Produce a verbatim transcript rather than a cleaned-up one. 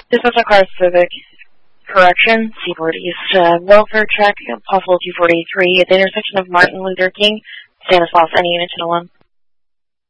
This is a car Civic correction, Seaport East uh, welfare check, possible two forty-three at the intersection of Martin Luther King, Stanislaus, any unit to one.